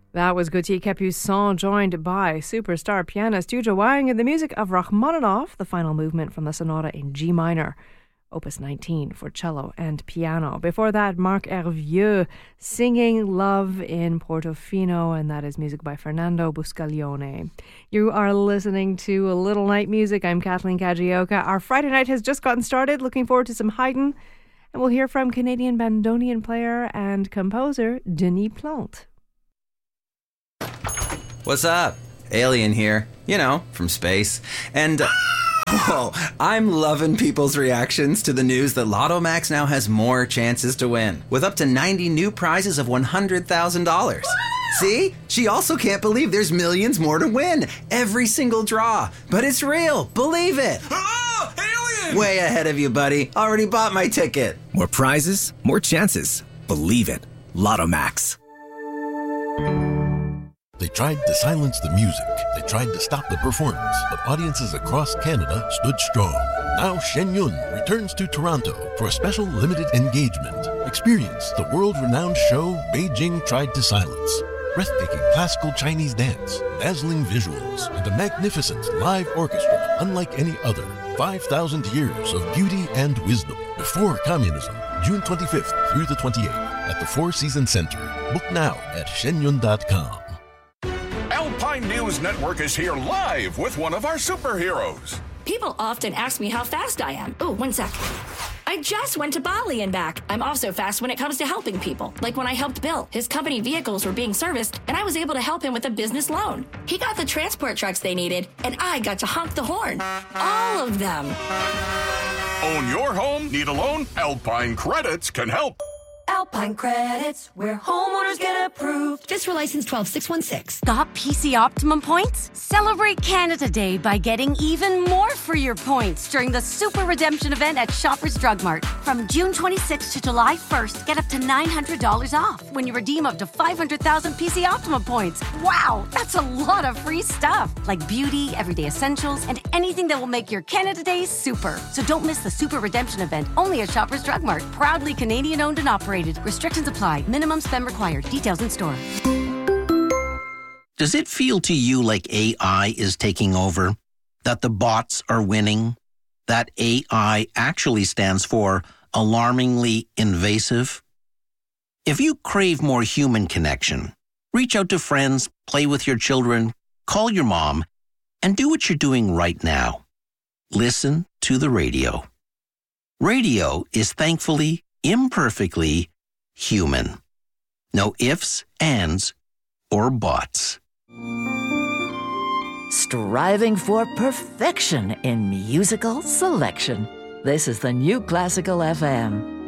That was Gauthier Capuçon, joined by superstar pianist Yuja Wang in the music of Rachmaninoff, the final movement from the sonata in G minor, Opus 19 for cello and piano. Before that, Marc Hervieux singing Love in Portofino, and that is music by Fernando Buscaglione. You are listening to A Little Night Music. I'm Kathleen Kajioka. Our Friday night has just gotten started. Looking forward to some Haydn, and we'll hear from Canadian bandoneon player and composer Denis Plante. What's up? Alien here. You know, from space. And, whoa, I'm loving people's reactions to the news that Lotto Max now has more chances to win, with up to 90 new prizes of $100,000. See? She also can't believe there's millions more to win. Every single draw. But it's real. Believe it. Oh, alien! Way ahead of you, buddy. Already bought my ticket. More prizes, more chances. Believe it. Lotto Max. They tried to silence the music. They tried to stop the performance, but audiences across Canada stood strong. Now Shen Yun returns to Toronto for a special limited engagement. Experience the world-renowned show Beijing Tried to Silence. Breathtaking classical Chinese dance, dazzling visuals, and a magnificent live orchestra unlike any other. 5,000 years of beauty and wisdom. Before Communism, June 25th through the 28th at the Four Seasons Center. Book now at shenyun.com. Alpine News Network is here live with one of our superheroes. People often ask me how fast I am. Oh, 1 sec. I just went to Bali and back. I'm also fast when it comes to helping people. Like when I helped Bill. His company vehicles were being serviced, and I was able to help him with a business loan. He got the transport trucks they needed, and I got to honk the horn. All of them. Own your home? Need a loan? Alpine Credits can help. Alpine Credits, where homeowners get approved. Fiscal license 12616. Got PC Optimum points? Celebrate Canada Day by getting even more for your points during the Super Redemption event at Shoppers Drug Mart. From June 26th to July 1st, get up to $900 off when you redeem up to 500,000 PC Optimum points. Wow, that's a lot of free stuff, like beauty, everyday essentials, and anything that will make your Canada Day super. So don't miss the Super Redemption event, only at Shoppers Drug Mart. Proudly Canadian owned and operated. Restrictions apply. Minimum spend required. Details in store. Does it feel to you like AI is taking over? That the bots are winning? That AI actually stands for alarmingly invasive? If you crave more human connection, reach out to friends, play with your children, call your mom, and do what you're doing right now. Listen to the radio. Radio is thankfully, imperfectly human. No ifs, ands, or buts. Striving for perfection in musical selection. This is the New Classical FM.